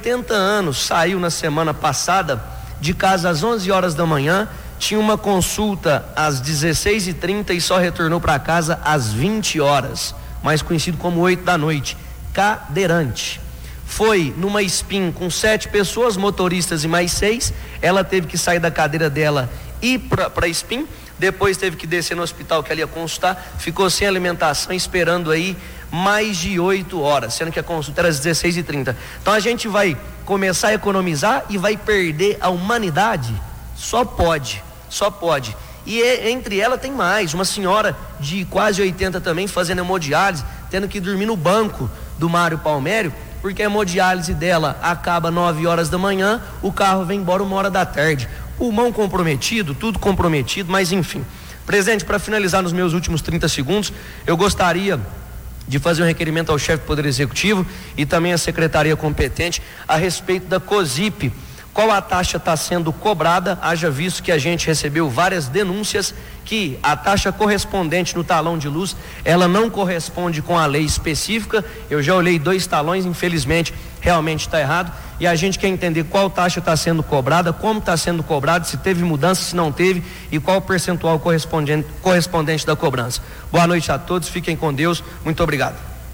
80 anos, saiu na semana passada de casa às 11 horas da manhã, tinha uma consulta às 16h30 e só retornou para casa às 20 horas, mais conhecido como 8 da noite, cadeirante. Foi numa SPIN com 7 pessoas, motoristas e mais 6, ela teve que sair da cadeira dela e ir para a SPIN, depois teve que descer no hospital que ela ia consultar, ficou sem alimentação, esperando aí mais de 8 horas, sendo que a consulta era às 16h30. Então a gente vai começar a economizar e vai perder a humanidade? Só pode. E entre ela tem mais, uma senhora de quase 80 também fazendo hemodiálise, tendo que dormir no banco do Mário Palmério, porque a hemodiálise dela acaba 9 horas da manhã, o carro vem embora 1 da tarde. Pulmão comprometido, tudo comprometido, mas enfim. Presidente, para finalizar nos meus últimos 30 segundos, eu gostaria de fazer um requerimento ao chefe do Poder Executivo e também à secretaria competente a respeito da COSIP. Qual a taxa está sendo cobrada, haja visto que a gente recebeu várias denúncias que a taxa correspondente no talão de luz, ela não corresponde com a lei específica. Eu já olhei 2 talões, infelizmente, realmente está errado, e a gente quer entender qual taxa está sendo cobrada, como está sendo cobrada, se teve mudança, se não teve, e qual o percentual correspondente da cobrança. Boa noite a todos, fiquem com Deus, muito obrigado.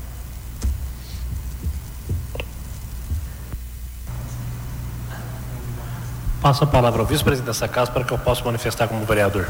Passo a palavra ao vice-presidente dessa casa para que eu possa manifestar como vereador.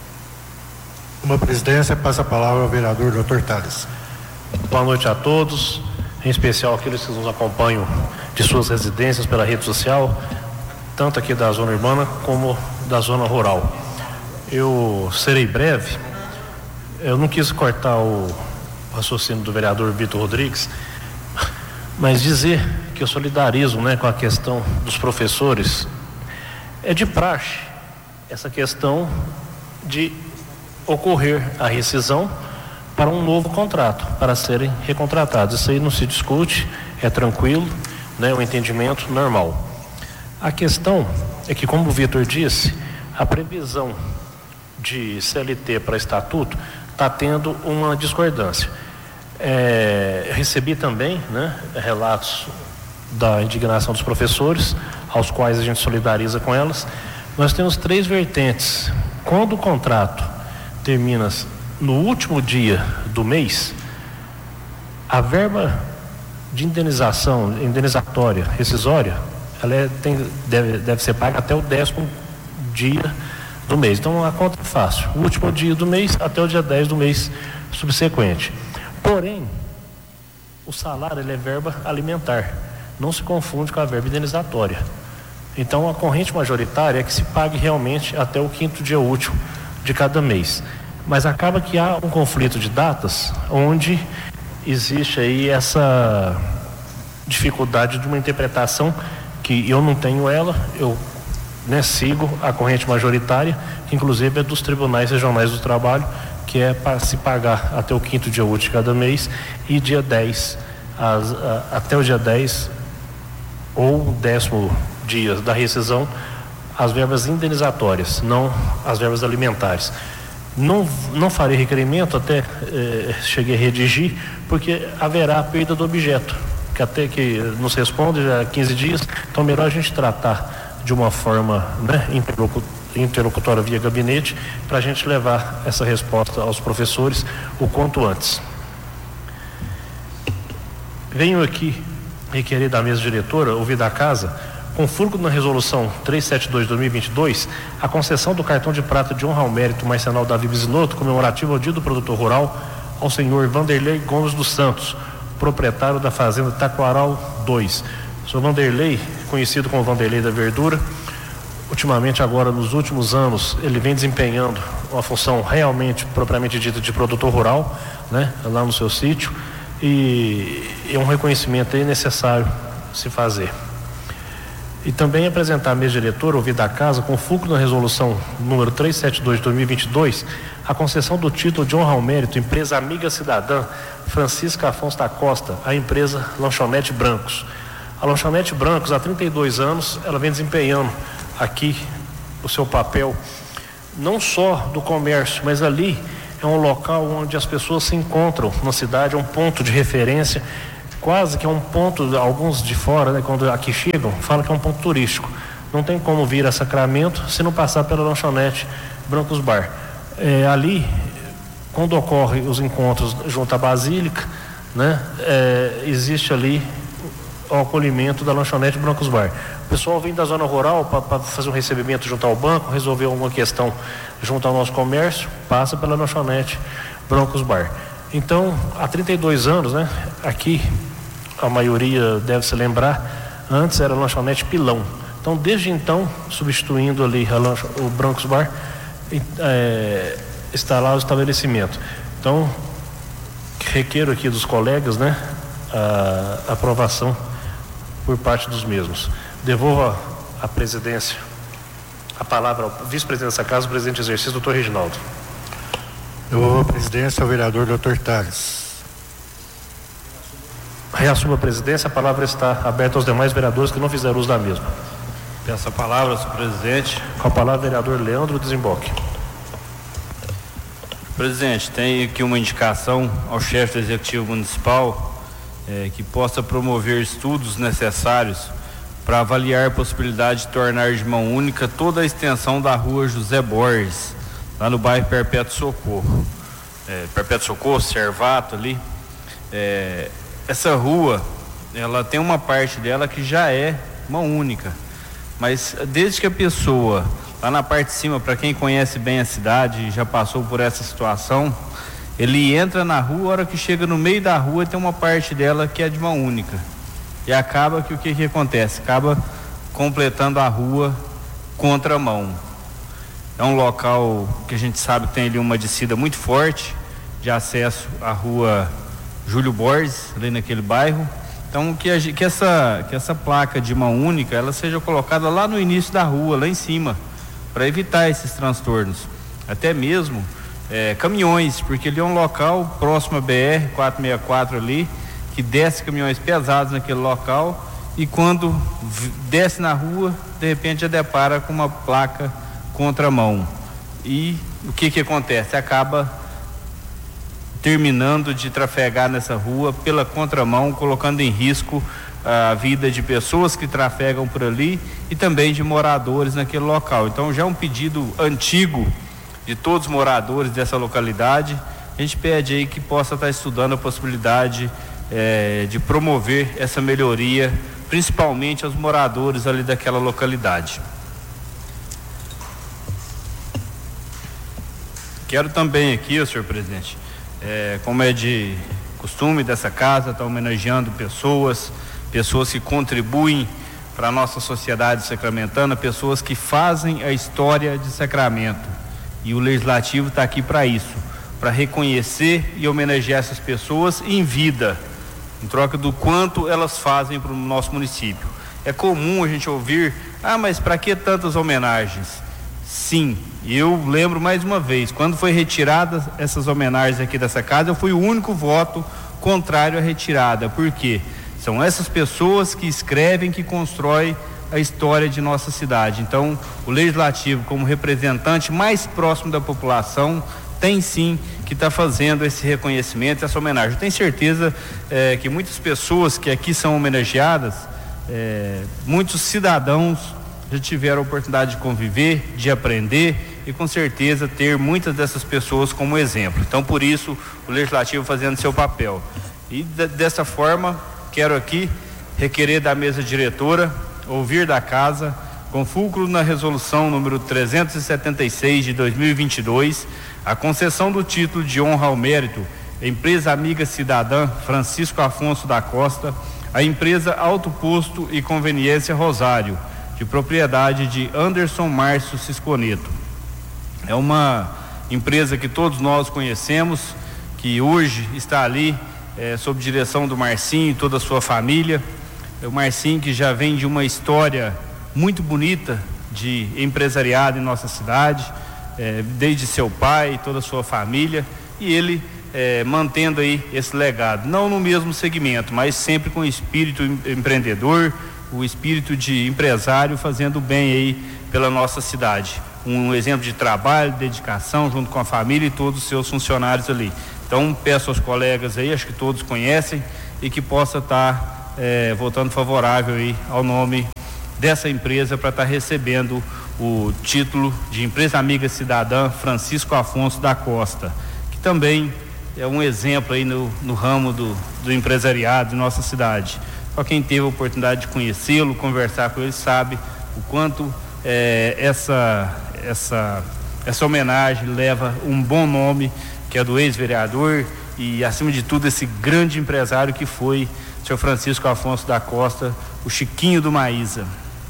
Uma presidência, passa a palavra ao vereador Dr. Tales. Boa noite a todos, em especial aqueles que nos acompanham de suas residências pela rede social, tanto aqui da zona urbana como da zona rural. Eu serei breve, eu não quis cortar o raciocínio do vereador Vitor Rodrigues, mas dizer que eu solidarizo, com a questão dos professores. É de praxe essa questão de ocorrer a rescisão para um novo contrato, para serem recontratados. Isso aí não se discute, é tranquilo, um entendimento normal. A questão é que, como o Vitor disse, a previsão de CLT para estatuto está tendo uma discordância. Recebi também relatos da indignação dos professores, aos quais a gente solidariza com elas. Nós temos 3 vertentes. Quando o contrato termina no último dia do mês, a verba de indenizatória, rescisória, ela deve ser paga até o 10º dia do mês. Então a conta é fácil, o último dia do mês até o dia 10 do mês subsequente. Porém, o salário é verba alimentar, não se confunde com a verba indenizatória. Então a corrente majoritária é que se pague realmente até o 5º dia útil de cada mês. Mas acaba que há um conflito de datas onde existe aí essa dificuldade de uma interpretação que eu não tenho ela, eu sigo a corrente majoritária, que inclusive é dos tribunais regionais do trabalho, que é para se pagar até o 5º dia útil de cada mês e dia 10, até o dia 10 ou 10º dia da rescisão, as verbas indenizatórias, não as verbas alimentares. Não farei requerimento, até cheguei a redigir, porque haverá a perda do objeto, que até que nos responde já há 15 dias, então melhor a gente tratar de uma forma interlocutória via gabinete, para a gente levar essa resposta aos professores o quanto antes. Venho aqui requerer da mesa diretora, ouvir da casa, com fulcro na resolução 372/2022, a concessão do cartão de prata de honra ao mérito Marcenal Davi Bisinoto, comemorativo ao Dia do Produtor Rural, ao senhor Vanderlei Gomes dos Santos, proprietário da fazenda Taquaral 2. O senhor Vanderlei, conhecido como Vanderlei da Verdura, ultimamente agora nos últimos anos, ele vem desempenhando uma função realmente, propriamente dita, de produtor rural, lá no seu sítio, e é um reconhecimento aí necessário se fazer. E também apresentar à mesa diretora, ouvir da casa, com fulcro na resolução número 372/2022, a concessão do título de honra ao mérito, empresa amiga cidadã, Francisca Afonso da Costa, a empresa Lanchonete Brancos. A Lanchonete Brancos, há 32 anos, ela vem desempenhando aqui o seu papel, não só do comércio, mas ali é um local onde as pessoas se encontram na cidade, é um ponto de referência, quase que é um ponto, alguns de fora, né, quando aqui chegam, falam que é um ponto turístico. Não tem como vir a Sacramento se não passar pela lanchonete Brancos Bar. Ali, quando ocorrem os encontros junto à Basílica, né, existe ali o acolhimento da lanchonete Brancos Bar. O pessoal vem da zona rural para fazer um recebimento junto ao banco, resolver alguma questão junto ao nosso comércio, passa pela lanchonete Brancos Bar. Então, há 32 anos, né, aqui, a maioria deve se lembrar, antes era a lanchonete Pilão. Então, desde então, substituindo ali o Brancos Bar, está lá o estabelecimento. Então, requero aqui dos colegas, né, a aprovação por parte dos mesmos. Devolvo a presidência, a palavra ao vice-presidente dessa casa, o presidente de exercício, doutor Reginaldo. Devolvo a presidência ao vereador doutor Tales. Reassumo a presidência, a palavra está aberta aos demais vereadores que não fizeram uso da mesma. Peço a palavra, senhor presidente. Com a palavra, vereador Leandro Desemboque. Presidente, tem aqui uma indicação ao chefe do Executivo Municipal que possa promover estudos necessários para avaliar a possibilidade de tornar de mão única toda a extensão da rua José Borges, lá no bairro Perpétuo Socorro. Perpétuo Socorro, Servato ali. Essa rua, ela tem uma parte dela que já é mão única, mas desde que a pessoa, lá na parte de cima, para quem conhece bem a cidade, já passou por essa situação, ele entra na rua, a hora que chega no meio da rua tem uma parte dela que é de mão única, e acaba que o que acontece? Acaba completando a rua contramão. É um local que a gente sabe que tem ali uma descida muito forte de acesso à rua Júlio Borges, ali naquele bairro. Então que essa placa de mão única ela seja colocada lá no início da rua, lá em cima, para evitar esses transtornos. Até mesmo caminhões, porque ali é um local próximo à BR-464 ali, que desce caminhões pesados naquele local, e quando desce na rua, de repente já depara com uma placa contramão. E o que acontece? Acaba terminando de trafegar nessa rua pela contramão, colocando em risco a vida de pessoas que trafegam por ali e também de moradores naquele local. Então já é um pedido antigo de todos os moradores dessa localidade. A gente pede aí que possa estar estudando a possibilidade de promover essa melhoria, principalmente aos moradores ali daquela localidade. Quero também aqui, senhor presidente, como é de costume dessa casa, está homenageando pessoas que contribuem para a nossa sociedade sacramentana, pessoas que fazem a história de Sacramento. E o Legislativo está aqui para isso, para reconhecer e homenagear essas pessoas em vida, em troca do quanto elas fazem para o nosso município. É comum a gente ouvir, mas para que tantas homenagens? Sim, eu lembro mais uma vez, quando foi retirada essas homenagens aqui dessa casa, eu fui o único voto contrário à retirada. Por quê? São essas pessoas que escrevem, que constroem a história de nossa cidade. Então, o Legislativo, como representante mais próximo da população, tem sim que estar fazendo esse reconhecimento, essa homenagem. Eu tenho certeza que muitas pessoas que aqui são homenageadas, muitos cidadãos já tiveram a oportunidade de conviver, de aprender e com certeza ter muitas dessas pessoas como exemplo. Então, por isso, o Legislativo fazendo seu papel. E dessa forma, quero aqui requerer da mesa diretora, ouvir da casa, com fulcro na resolução número 376 de 2022, a concessão do título de honra ao mérito, Empresa Amiga Cidadã Francisco Afonso da Costa, a empresa Alto Posto e Conveniência Rosário, de propriedade de Anderson Márcio Cisconeto. É uma empresa que todos nós conhecemos, que hoje está ali sob direção do Marcinho e toda a sua família. O Marcinho, que já vem de uma história muito bonita de empresariado em nossa cidade, desde seu pai e toda a sua família, e ele mantendo aí esse legado, não no mesmo segmento, mas sempre com o espírito empreendedor, o espírito de empresário, fazendo bem aí pela nossa cidade. Um exemplo de trabalho, dedicação, junto com a família e todos os seus funcionários ali. Então, peço aos colegas aí, acho que todos conhecem, e que possa estar votando favorável aí ao nome dessa empresa para estar recebendo o título de Empresa Amiga Cidadã Francisco Afonso da Costa, que também é um exemplo aí no ramo do empresariado de nossa cidade. Só quem teve a oportunidade de conhecê-lo, conversar com ele, sabe o quanto essa homenagem leva um bom nome, que é do ex-vereador e, acima de tudo, esse grande empresário que foi o senhor Francisco Afonso da Costa, o Chiquinho do Maísa.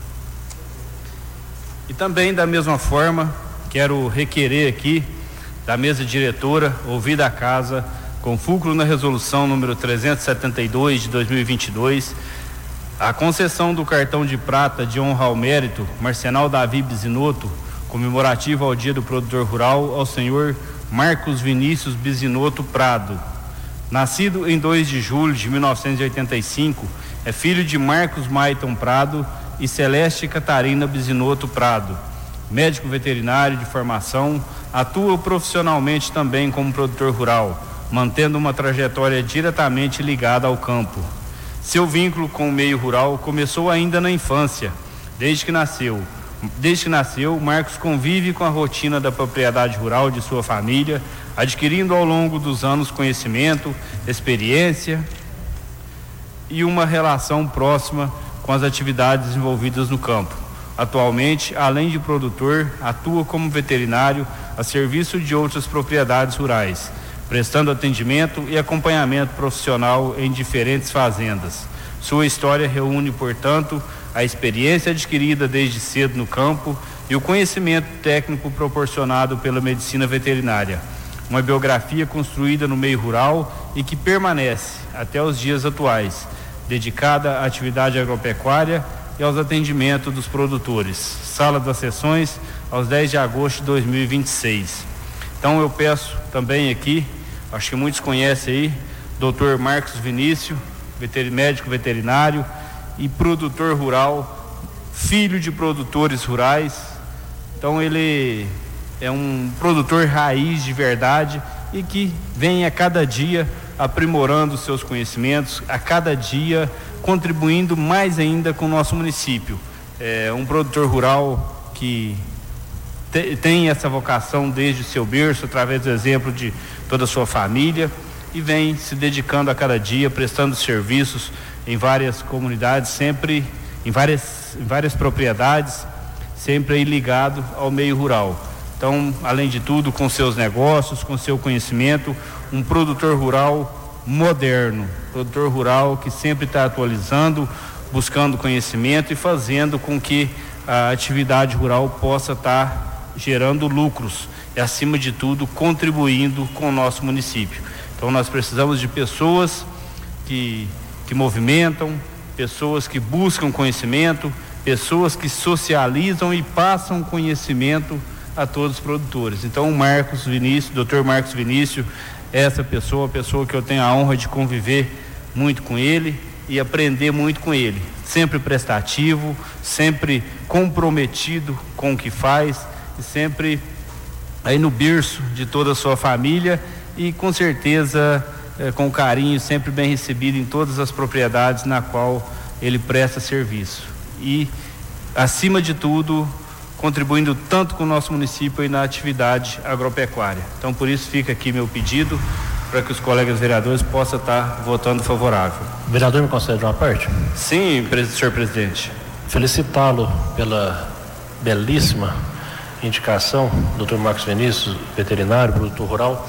E também, da mesma forma, quero requerer aqui da mesa diretora, ouvir da casa, com fulcro na resolução número 372 de 2022, a concessão do cartão de prata de honra ao mérito Marcenal Davi Bisinotto, comemorativo ao Dia do Produtor Rural, ao senhor Marcos Vinícius Bisinotto Prado. Nascido em 2 de julho de 1985, é filho de Marcos Maiton Prado e Celeste Catarina Bisinotto Prado. Médico veterinário de formação, atua profissionalmente também como produtor rural, mantendo uma trajetória diretamente ligada ao campo. Seu vínculo com o meio rural começou ainda na infância. Desde que nasceu, Marcos convive com a rotina da propriedade rural de sua família, adquirindo ao longo dos anos conhecimento, experiência e uma relação próxima com as atividades envolvidas no campo. Atualmente, além de produtor, atua como veterinário a serviço de outras propriedades rurais, prestando atendimento e acompanhamento profissional em diferentes fazendas. Sua história reúne, portanto, a experiência adquirida desde cedo no campo e o conhecimento técnico proporcionado pela medicina veterinária. Uma biografia construída no meio rural e que permanece até os dias atuais, dedicada à atividade agropecuária e aos atendimentos dos produtores. Sala das Sessões, aos 10 de agosto de 2026. Então eu peço também aqui, acho que muitos conhecem aí, Dr. Marcos Vinícius, médico veterinário e produtor rural, filho de produtores rurais. Então ele é um produtor raiz de verdade e que vem a cada dia aprimorando seus conhecimentos, a cada dia contribuindo mais ainda com o nosso município. É um produtor rural que tem essa vocação desde o seu berço, através do exemplo de toda a sua família, e vem se dedicando a cada dia, prestando serviços em várias comunidades, sempre em várias propriedades, sempre aí ligado ao meio rural. Então, além de tudo, com seus negócios, com seu conhecimento, um produtor rural moderno, produtor rural que sempre está atualizando, buscando conhecimento e fazendo com que a atividade rural possa estar gerando lucros e, acima de tudo, contribuindo com o nosso município. Então nós precisamos de pessoas que movimentam, pessoas que buscam conhecimento, pessoas que socializam e passam conhecimento a todos os produtores. Então o Marcos Vinícius, Dr. Marcos Vinícius, essa pessoa, a pessoa que eu tenho a honra de conviver muito com ele e aprender muito com ele, sempre prestativo, sempre comprometido com o que faz e sempre aí no berço de toda a sua família e com certeza com carinho, sempre bem recebido em todas as propriedades na qual ele presta serviço e, acima de tudo, contribuindo tanto com o nosso município e na atividade agropecuária. Então, por isso fica aqui meu pedido para que os colegas vereadores possam estar votando favorável. O vereador me concede uma parte? Sim, senhor presidente. Felicitá-lo pela belíssima indicação, Dr. Marcos Vinícius, veterinário, produtor rural.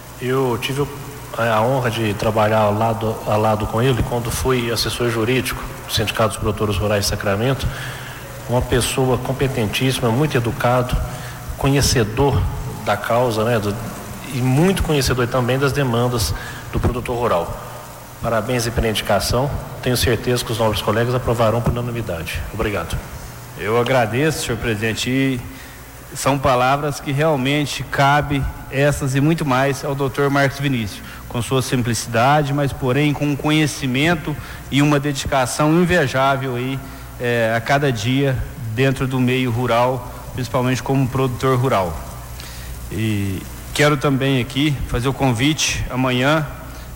Eu tive a honra de trabalhar ao lado com ele quando fui assessor jurídico do Sindicato dos Produtores Rurais de Sacramento. Uma pessoa competentíssima, muito educado, conhecedor da causa, né, e muito conhecedor também das demandas do produtor rural. Parabéns pela indicação. Tenho certeza que os nobres colegas aprovarão por unanimidade. Obrigado. Eu agradeço, senhor presidente, e são palavras que realmente cabe essas e muito mais ao Dr. Marcos Vinícius, com sua simplicidade, mas porém com um conhecimento e uma dedicação invejável aí a cada dia dentro do meio rural, principalmente como produtor rural. E quero também aqui fazer o convite amanhã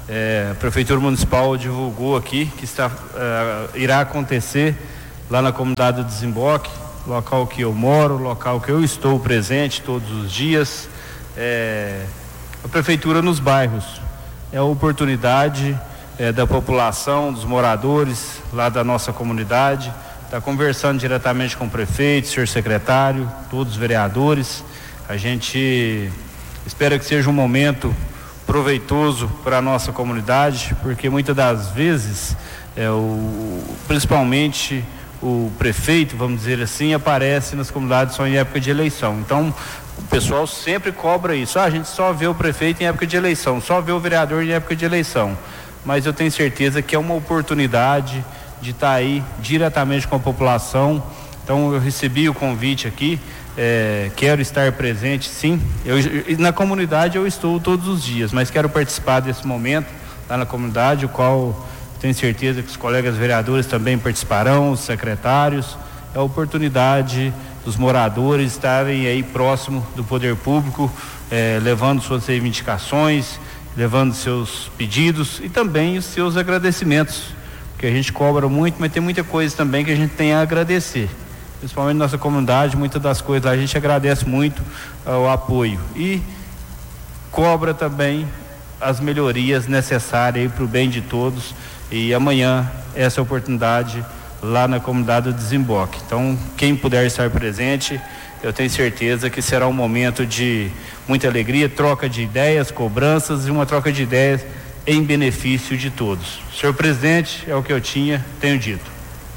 A Prefeitura Municipal divulgou aqui que irá acontecer lá na comunidade do Desemboque, local que eu moro, local que eu estou presente todos os dias. A Prefeitura nos bairros. É a oportunidade da população, dos moradores lá da nossa comunidade, está conversando diretamente com o prefeito, senhor secretário, todos os vereadores. A gente espera que seja um momento proveitoso para a nossa comunidade, porque muitas das vezes, principalmente o prefeito, vamos dizer assim, aparece nas comunidades só em época de eleição. Então, o pessoal sempre cobra isso. A gente só vê o prefeito em época de eleição, só vê o vereador em época de eleição. Mas eu tenho certeza que é uma oportunidade de estar aí diretamente com a população. Então, eu recebi o convite aqui, quero estar presente, sim. Na comunidade eu estou todos os dias, mas quero participar desse momento lá na comunidade, o qual tenho certeza que os colegas vereadores também participarão, os secretários. É a oportunidade dos moradores estarem aí próximo do poder público, levando suas reivindicações, levando seus pedidos e também os seus agradecimentos, porque a gente cobra muito, mas tem muita coisa também que a gente tem a agradecer, principalmente nossa comunidade. Muitas das coisas lá a gente agradece muito o apoio e cobra também as melhorias necessárias para o bem de todos. E amanhã essa oportunidade lá na comunidade do Desemboque. Então, quem puder estar presente, eu tenho certeza que será um momento de muita alegria, troca de ideias, cobranças e uma troca de ideias em benefício de todos. Senhor presidente, é o que eu tenho dito.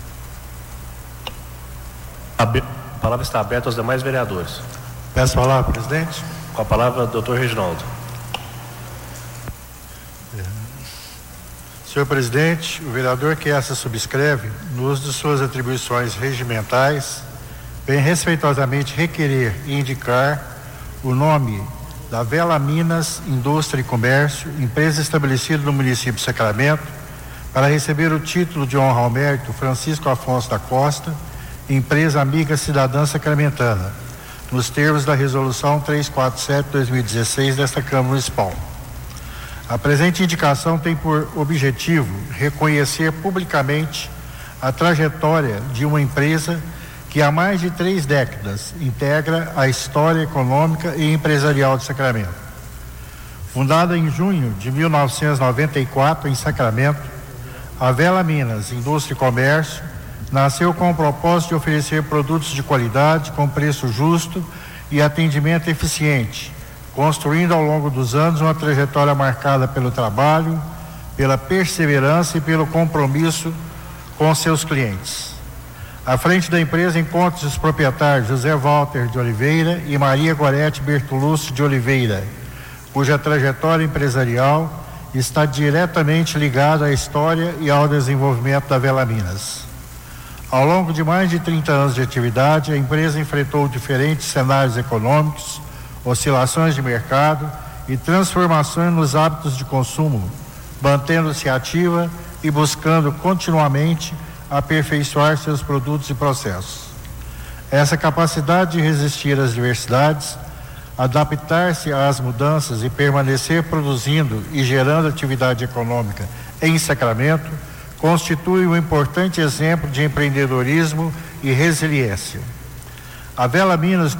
A palavra está aberta aos demais vereadores. Peço a palavra, presidente. Com a palavra, doutor Reginaldo. Senhor presidente, o vereador que essa subscreve, no uso de suas atribuições regimentais, vem respeitosamente requerer e indicar o nome da Vela Minas Indústria e Comércio, empresa estabelecida no município de Sacramento, para receber o título de honra ao mérito Francisco Afonso da Costa, empresa amiga cidadã sacramentana, nos termos da resolução 347/2016 desta Câmara Municipal. A presente indicação tem por objetivo reconhecer publicamente a trajetória de uma empresa que há mais de 3 décadas integra a história econômica e empresarial de Sacramento. Fundada em junho de 1994 em Sacramento, a Vela Minas Indústria e Comércio nasceu com o propósito de oferecer produtos de qualidade, com preço justo e atendimento eficiente, construindo ao longo dos anos uma trajetória marcada pelo trabalho, pela perseverança e pelo compromisso com seus clientes. À frente da empresa encontram-se os proprietários José Walter de Oliveira e Maria Gorete Bertolucci de Oliveira, cuja trajetória empresarial está diretamente ligada à história e ao desenvolvimento da Vela Minas. Ao longo de mais de 30 anos de atividade, a empresa enfrentou diferentes cenários econômicos, oscilações de mercado e transformações nos hábitos de consumo, mantendo-se ativa e buscando continuamente aperfeiçoar seus produtos e processos. Essa capacidade de resistir às diversidades, adaptar-se às mudanças e permanecer produzindo e gerando atividade econômica em Sacramento constitui um importante exemplo de empreendedorismo e resiliência. A Vela Minas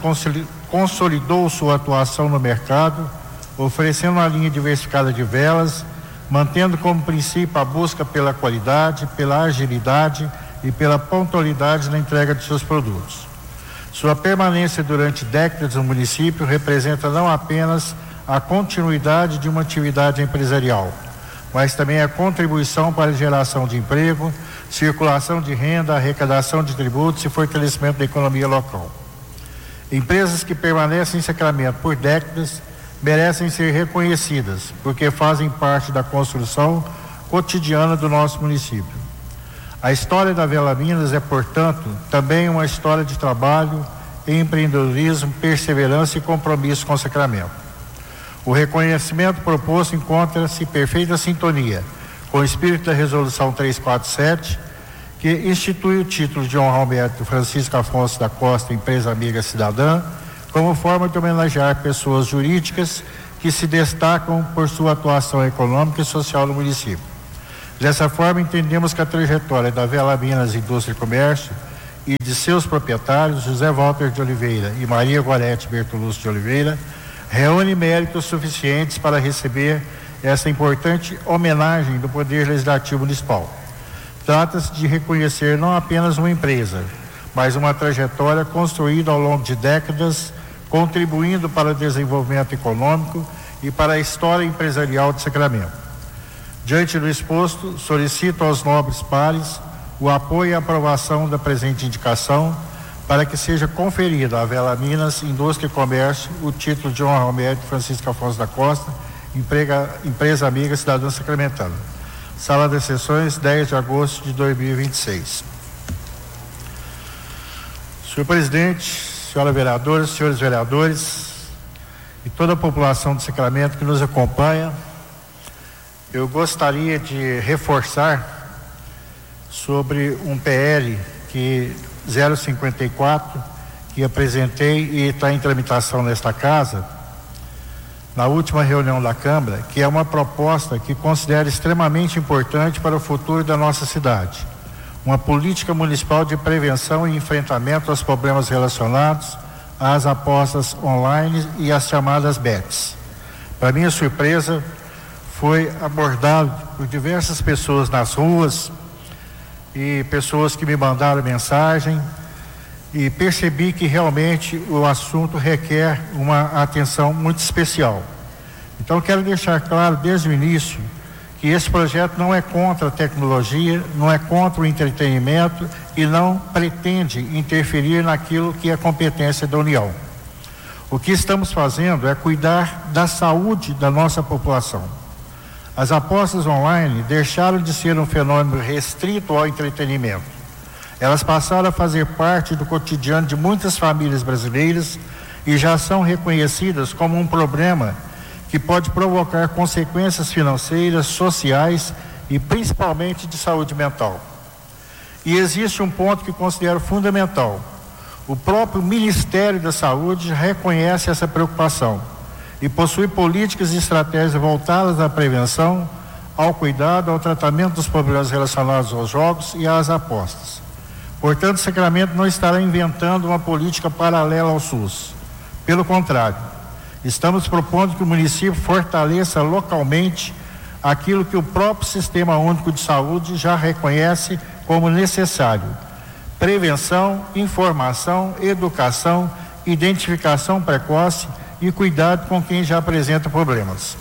consolidou sua atuação no mercado, oferecendo uma linha diversificada de velas, mantendo como princípio a busca pela qualidade, pela agilidade e pela pontualidade na entrega de seus produtos. Sua permanência durante décadas no município representa não apenas a continuidade de uma atividade empresarial, mas também a contribuição para a geração de emprego, circulação de renda, arrecadação de tributos e fortalecimento da economia local. Empresas que permanecem em Sacramento por décadas merecem ser reconhecidas, porque fazem parte da construção cotidiana do nosso município. A história da Vela Minas é, portanto, também uma história de trabalho, empreendedorismo, perseverança e compromisso com Sacramento. O reconhecimento proposto encontra-se em perfeita sintonia com o espírito da Resolução 347, que institui o título de honra ao mérito Francisco Afonso da Costa, empresa amiga cidadã, como forma de homenagear pessoas jurídicas que se destacam por sua atuação econômica e social no município. Dessa forma, entendemos que a trajetória da Vela Minas Indústria e Comércio e de seus proprietários, José Walter de Oliveira e Maria Gorete Bertolucci de Oliveira, reúne méritos suficientes para receber essa importante homenagem do Poder Legislativo Municipal. Trata-se de reconhecer não apenas uma empresa, mas uma trajetória construída ao longo de décadas, contribuindo para o desenvolvimento econômico e para a história empresarial de Sacramento. Diante do exposto, solicito aos nobres pares o apoio e a aprovação da presente indicação para que seja conferido à Vela Minas Indústria e Comércio o título de honra ao mérito Francisco Afonso da Costa, empresa amiga cidadã sacramentana. Sala das Sessões, 10 de agosto de 2026. Senhor presidente, senhora vereadora, senhores vereadores e toda a população de Sacramento que nos acompanha, eu gostaria de reforçar sobre um PL 054 que apresentei e está em tramitação nesta casa, na última reunião da Câmara, que é uma proposta que considero extremamente importante para o futuro da nossa cidade. Uma política municipal de prevenção e enfrentamento aos problemas relacionados às apostas online e às chamadas bets. Para minha surpresa, foi abordado por diversas pessoas nas ruas e pessoas que me mandaram mensagem, e percebi que realmente o assunto requer uma atenção muito especial. Então quero deixar claro desde o início que esse projeto não é contra a tecnologia, não é contra o entretenimento e não pretende interferir naquilo que é competência da União. O que estamos fazendo é cuidar da saúde da nossa população. As apostas online deixaram de ser um fenômeno restrito ao entretenimento. Elas passaram a fazer parte do cotidiano de muitas famílias brasileiras e já são reconhecidas como um problema que pode provocar consequências financeiras, sociais e principalmente de saúde mental. E existe um ponto que considero fundamental. O próprio Ministério da Saúde já reconhece essa preocupação e possui políticas e estratégias voltadas à prevenção, ao cuidado, ao tratamento dos problemas relacionados aos jogos e às apostas. Portanto, Sacramento não estará inventando uma política paralela ao SUS. Pelo contrário, estamos propondo que o município fortaleça localmente aquilo que o próprio Sistema Único de Saúde já reconhece como necessário: prevenção, informação, educação, identificação precoce e cuidado com quem já apresenta problemas.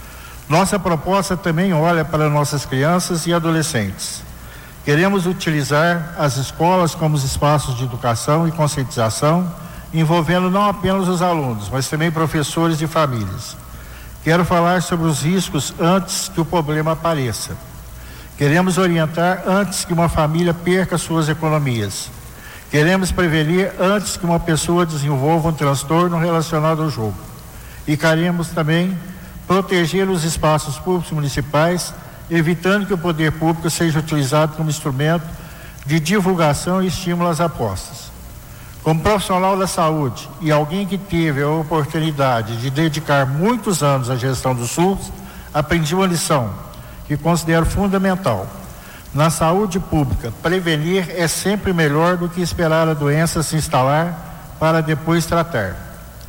Nossa proposta também olha para nossas crianças e adolescentes. Queremos utilizar as escolas como os espaços de educação e conscientização, envolvendo não apenas os alunos, mas também professores e famílias. Quero falar sobre os riscos antes que o problema apareça. Queremos orientar antes que uma família perca suas economias. Queremos prevenir antes que uma pessoa desenvolva um transtorno relacionado ao jogo. E queremos também proteger os espaços públicos municipais, evitando que o poder público seja utilizado como instrumento de divulgação e estímulo às apostas. Como profissional da saúde e alguém que teve a oportunidade de dedicar muitos anos à gestão do SUS, aprendi uma lição que considero fundamental. Na saúde pública, prevenir é sempre melhor do que esperar a doença se instalar para depois tratar.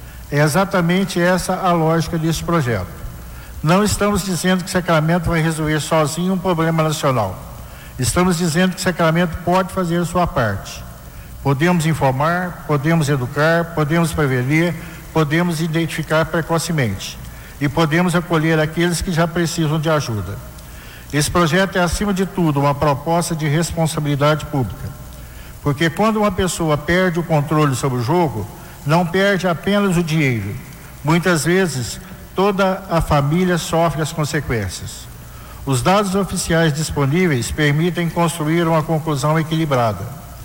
É exatamente essa a lógica desse projeto. Não estamos dizendo que Sacramento vai resolver sozinho um problema nacional. Estamos dizendo que Sacramento pode fazer a sua parte. Podemos informar, podemos educar, podemos prevenir, podemos identificar precocemente e podemos acolher aqueles que já precisam de ajuda. Esse projeto é, acima de tudo, uma proposta de responsabilidade pública, porque quando uma pessoa perde o controle sobre o jogo, não perde apenas o dinheiro. Muitas vezes, toda a família sofre as consequências. Os dados oficiais disponíveis permitem construir uma conclusão equilibrada.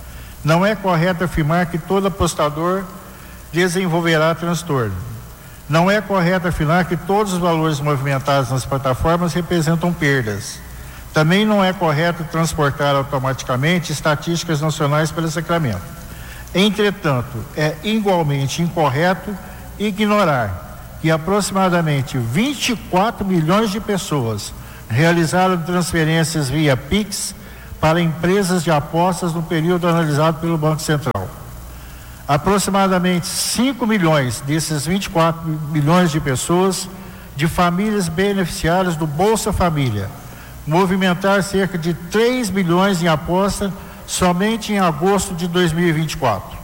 Não é correto afirmar que todo apostador desenvolverá transtorno. Não é correto afirmar que todos os valores movimentados nas plataformas representam perdas. Também não é correto transportar automaticamente estatísticas nacionais para Sacramento. Entretanto, é igualmente incorreto ignorar que aproximadamente 24 milhões de pessoas realizaram transferências via Pix para empresas de apostas no período analisado pelo Banco Central. Aproximadamente 5 milhões desses 24 milhões de pessoas, de famílias beneficiárias do Bolsa Família, movimentaram cerca de 3 milhões em aposta somente em agosto de 2024.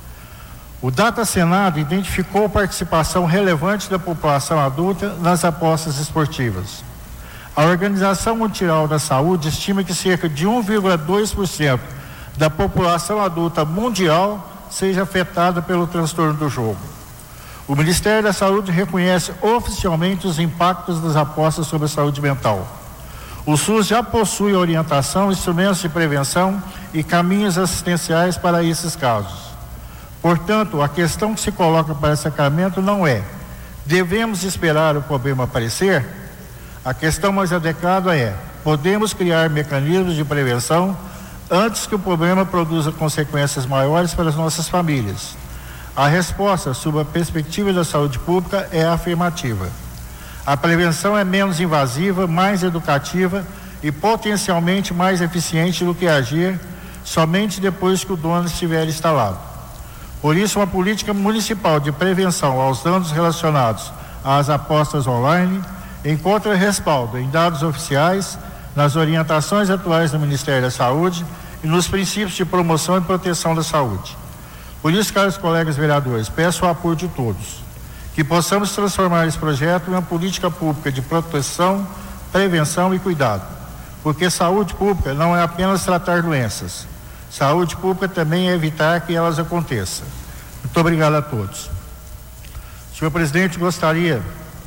O Data Senado identificou participação relevante da população adulta nas apostas esportivas. A Organização Mundial da Saúde estima que cerca de 1,2% da população adulta mundial seja afetada pelo transtorno do jogo. O Ministério da Saúde reconhece oficialmente os impactos das apostas sobre a saúde mental. O SUS já possui orientação, instrumentos de prevenção e caminhos assistenciais para esses casos. Portanto, a questão que se coloca para Sacramento não é: devemos esperar o problema aparecer? A questão mais adequada é: podemos criar mecanismos de prevenção antes que o problema produza consequências maiores para as nossas famílias? A resposta, sob a perspectiva da saúde pública, é afirmativa. A prevenção é menos invasiva, mais educativa e potencialmente mais eficiente do que agir somente depois que o dono estiver instalado. Por isso, uma política municipal de prevenção aos danos relacionados às apostas online encontra respaldo em dados oficiais, nas orientações atuais do Ministério da Saúde e nos princípios de promoção e proteção da saúde. Por isso, caros colegas vereadores, peço o apoio de todos, que possamos transformar esse projeto em uma política pública de proteção, prevenção e cuidado, porque saúde pública não é apenas tratar doenças, saúde pública também é evitar que elas aconteçam. Muito obrigado a todos. Senhor presidente, gostaria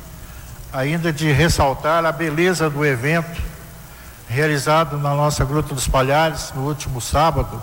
ainda de ressaltar a beleza do evento realizado na nossa Gruta dos Palhares no último sábado,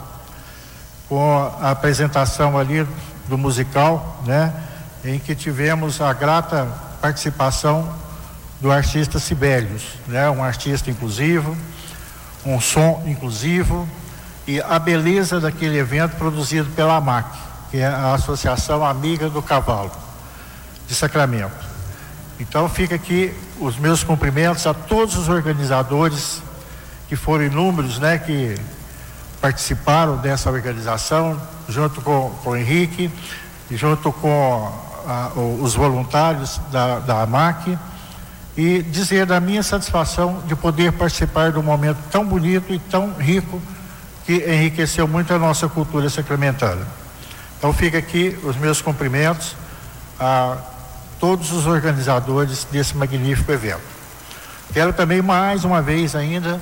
com a apresentação ali do musical, né, em que tivemos a grata participação do artista Sibelius, né, um artista inclusivo, um som inclusivo e a beleza daquele evento produzido pela AMAC, que é a Associação Amiga do Cavalo de Sacramento. Então fica aqui os meus cumprimentos a todos os organizadores, que foram inúmeros, né, que participaram dessa organização, junto com o Henrique, e junto com os voluntários da AMAC, e dizer da minha satisfação de poder participar de um momento tão bonito e tão rico que enriqueceu muito a nossa cultura sacramentana. Então fica aqui os meus cumprimentos a todos os organizadores desse magnífico evento. Quero também mais uma vez ainda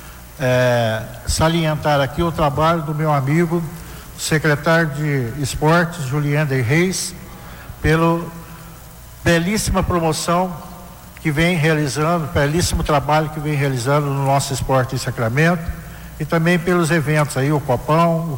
salientar aqui o trabalho do meu amigo, secretário de Esportes, Juliander Reis, pela belíssima promoção que vem realizando, belíssimo trabalho que vem realizando no nosso esporte em Sacramento, e também pelos eventos aí, o Copão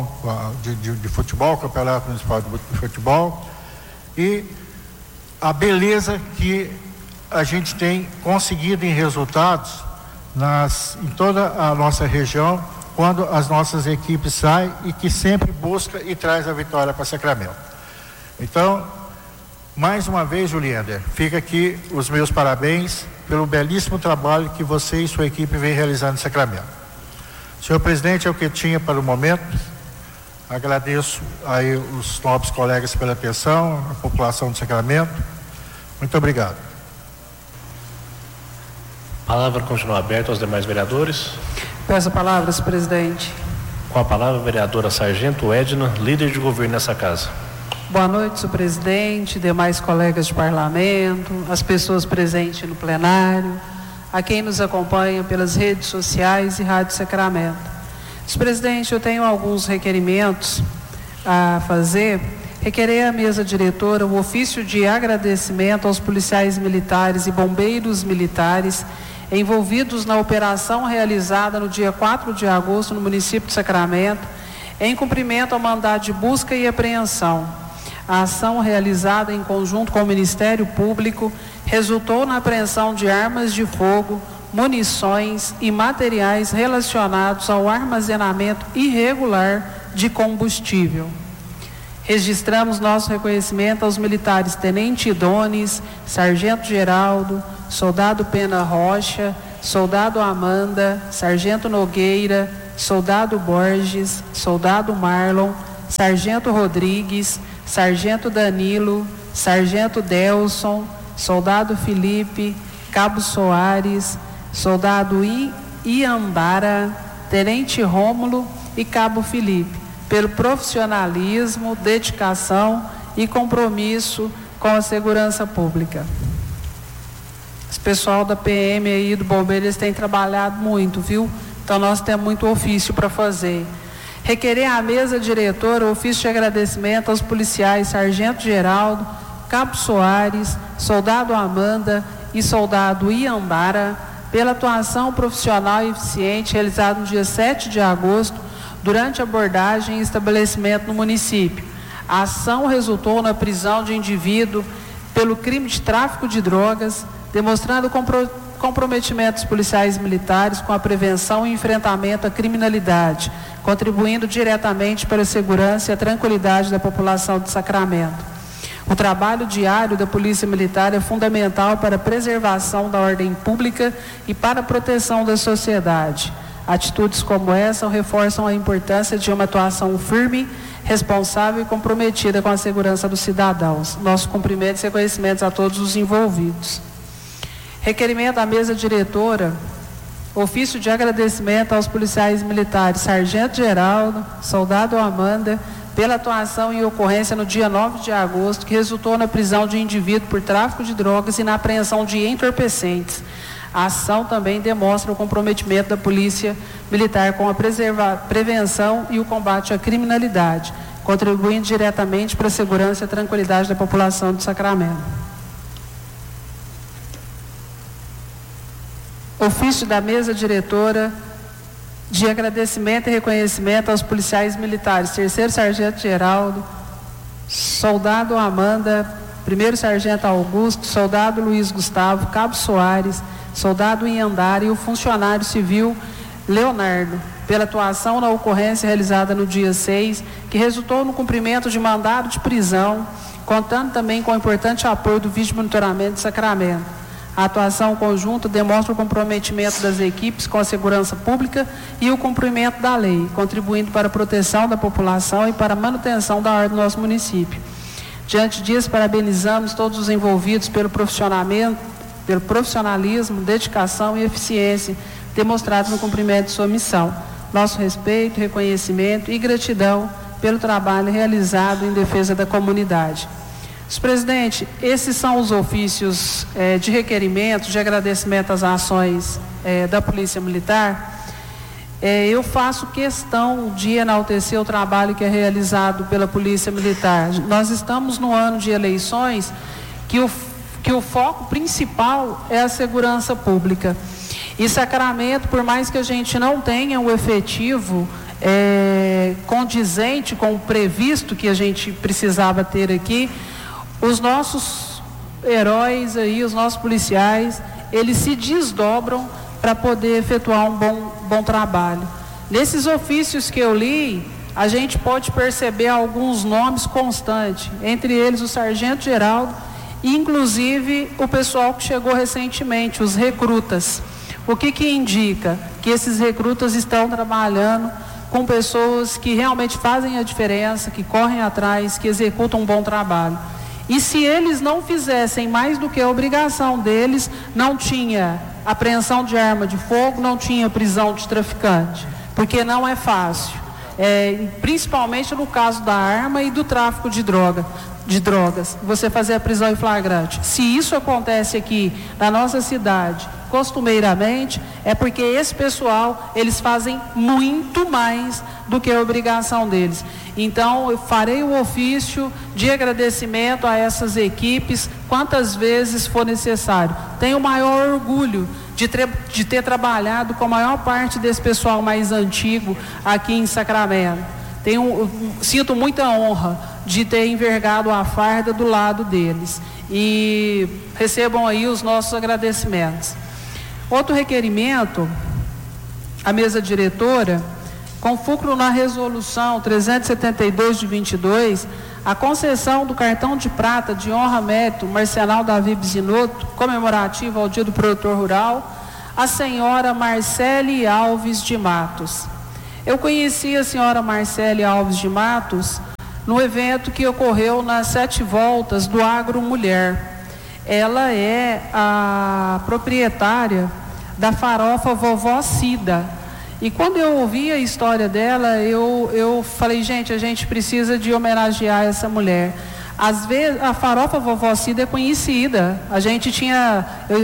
de futebol, o Campeonato Municipal de Futebol, e a beleza que a gente tem conseguido em resultados em toda a nossa região, quando as nossas equipes saem e que sempre busca e traz a vitória para Sacramento. Então, mais uma vez, Juliander, fica aqui os meus parabéns pelo belíssimo trabalho que você e sua equipe vem realizando em Sacramento. Senhor presidente, é o que tinha para o momento. Agradeço aí os nobres colegas pela atenção, a população de Sacramento. Muito obrigado. A palavra continua aberta aos demais vereadores. Peço a palavra, senhor presidente. Com a palavra, a vereadora Sargento Edna, líder de governo nessa casa. Boa noite, senhor presidente, demais colegas de parlamento, as pessoas presentes no plenário, a quem nos acompanha pelas redes sociais e Rádio Sacramento. Senhor presidente, eu tenho alguns requerimentos a fazer. Requerer à mesa diretora o ofício de agradecimento aos policiais militares e bombeiros militares envolvidos na operação realizada no dia 4 de agosto no município de Sacramento, em cumprimento ao mandado de busca e apreensão. A ação realizada em conjunto com o Ministério Público resultou na apreensão de armas de fogo, munições e materiais relacionados ao armazenamento irregular de combustível. Registramos nosso reconhecimento aos militares Tenente Idones, Sargento Geraldo, Soldado Pena Rocha, Soldado Amanda, Sargento Nogueira, Soldado Borges, Soldado Marlon, Sargento Rodrigues, Sargento Danilo, Sargento Delson, Soldado Felipe, Cabo Soares, Soldado Iambara, Tenente Rômulo e Cabo Felipe, pelo profissionalismo, dedicação e compromisso com a segurança pública. Esse pessoal da PM aí, do Bombeiro, eles têm trabalhado muito, viu? Então nós temos muito ofício para fazer. Requerer à mesa diretora o ofício de agradecimento aos policiais Sargento Geraldo, Cabo Soares, Soldado Amanda e Soldado Iambara pela atuação profissional e eficiente realizada no dia 7 de agosto durante a abordagem em estabelecimento no município. A ação resultou na prisão de indivíduo pelo crime de tráfico de drogas, demonstrando comprometimento dos policiais militares com a prevenção e enfrentamento à criminalidade, contribuindo diretamente para a segurança e a tranquilidade da população de Sacramento. O trabalho diário da Polícia Militar é fundamental para a preservação da ordem pública e para a proteção da sociedade. Atitudes como essa reforçam a importância de uma atuação firme, responsável e comprometida com a segurança dos cidadãos. Nossos cumprimentos e reconhecimentos a todos os envolvidos. Requerimento da mesa diretora, ofício de agradecimento aos policiais militares Sargento Geraldo, Soldado Amanda, pela atuação em ocorrência no dia 9 de agosto, que resultou na prisão de indivíduo por tráfico de drogas e na apreensão de entorpecentes. A ação também demonstra o comprometimento da Polícia Militar com a prevenção e o combate à criminalidade, contribuindo diretamente para a segurança e a tranquilidade da população de Sacramento. Ofício da mesa diretora de agradecimento e reconhecimento aos policiais militares, 3º Sargento Geraldo, Soldado Amanda, 1º Sargento Augusto, Soldado Luiz Gustavo, Cabo Soares, Soldado Iandara e o funcionário civil Leonardo, pela atuação na ocorrência realizada no dia 6, que resultou no cumprimento de mandado de prisão, contando também com o importante apoio do Vídeo Monitoramento de Sacramento. A atuação conjunta demonstra o comprometimento das equipes com a segurança pública e o cumprimento da lei, contribuindo para a proteção da população e para a manutenção da ordem do nosso município. Diante disso, parabenizamos todos os envolvidos pelo profissionalismo, dedicação e eficiência demonstrados no cumprimento de sua missão. Nosso respeito, reconhecimento e gratidão pelo trabalho realizado em defesa da comunidade. Senhor presidente, esses são os ofícios de requerimento, de agradecimento às ações da Polícia Militar. Eu faço questão de enaltecer o trabalho que é realizado pela Polícia Militar. Nós estamos no ano de eleições que o foco principal é a segurança pública. E Sacramento, por mais que a gente não tenha um efetivo condizente com o previsto que a gente precisava ter aqui, os nossos heróis aí, os nossos policiais, eles se desdobram para poder efetuar um bom trabalho. Nesses ofícios que eu li, a gente pode perceber alguns nomes constantes, entre eles o Sargento Geraldo e inclusive o pessoal que chegou recentemente, os recrutas. O que indica? Que esses recrutas estão trabalhando com pessoas que realmente fazem a diferença, que correm atrás, que executam um bom trabalho. E se eles não fizessem mais do que a obrigação deles, não tinha apreensão de arma de fogo, não tinha prisão de traficante, porque não é fácil, principalmente no caso da arma e do tráfico de drogas, você fazer a prisão em flagrante. Se isso acontece aqui na nossa cidade, costumeiramente, é porque esse pessoal, eles fazem muito mais do que a obrigação deles. Então, eu farei o ofício de agradecimento a essas equipes quantas vezes for necessário. Tenho o maior orgulho de ter trabalhado com a maior parte desse pessoal mais antigo aqui em Sacramento. Sinto muita honra de ter envergado a farda do lado deles. E recebam aí os nossos agradecimentos. Outro requerimento, a mesa diretora com fulcro na resolução 372 de 22, a concessão do cartão de prata de honra mérito Marcenal Davi Bisinotto, comemorativo ao Dia do Produtor Rural, a senhora Marcele Alves de Matos. Eu conheci a senhora Marcele Alves de Matos no evento que ocorreu nas 7 voltas do Agro Mulher. Ela é a proprietária da farofa Vovó Cida. E quando eu ouvi a história dela, eu falei, gente, a gente precisa de homenagear essa mulher. Às vezes, a farofa Vovó Cida é conhecida. A gente tinha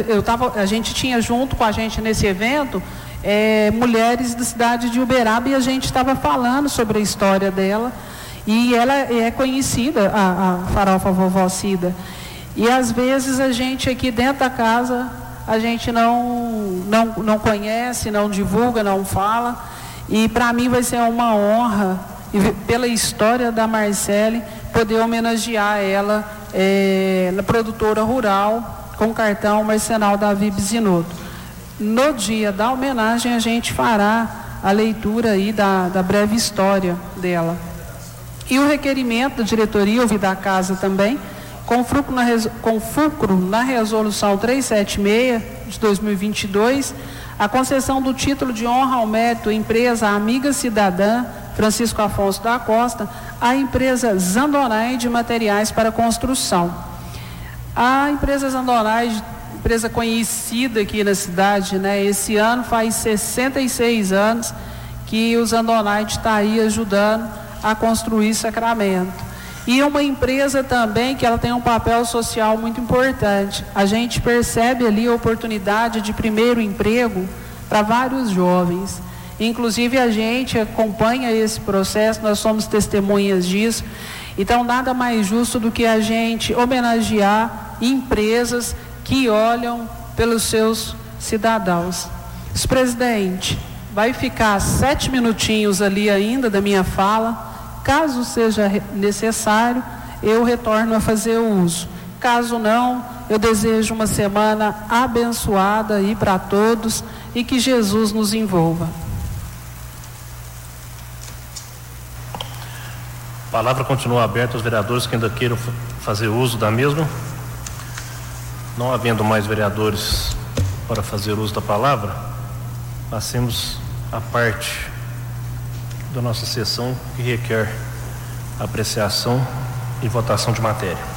junto com a gente nesse evento, mulheres da cidade de Uberaba, e a gente estava falando sobre a história dela. E ela é conhecida, a farofa Vovó Cida. E às vezes a gente aqui dentro da casa, a gente não conhece, não divulga, não fala. E para mim vai ser uma honra, pela história da Marcele, poder homenagear ela na produtora rural com o cartão Marcenal Davi Bisinotto. No dia da homenagem a gente fará a leitura aí da breve história dela. E o requerimento da diretoria, ouvi da casa também, com fulcro na resolução 376 de 2022, a concessão do título de honra ao mérito empresa Amiga Cidadã Francisco Afonso da Costa, à empresa Zandonai de Materiais para Construção. A empresa Zandonai, empresa conhecida aqui na cidade, né? Esse ano faz 66 anos que o Zandonai está aí ajudando a construir Sacramento. E uma empresa também que ela tem um papel social muito importante. A gente percebe ali a oportunidade de primeiro emprego para vários jovens. Inclusive a gente acompanha esse processo, nós somos testemunhas disso. Então nada mais justo do que a gente homenagear empresas que olham pelos seus cidadãos. Presidente, vai ficar 7 minutinhos ali ainda da minha fala. Caso seja necessário, eu retorno a fazer o uso. Caso não, eu desejo uma semana abençoada aí para todos e que Jesus nos envolva. A palavra continua aberta aos vereadores que ainda queiram fazer uso da mesma. Não havendo mais vereadores para fazer uso da palavra, passemos à parte da nossa sessão que requer apreciação e votação de matéria.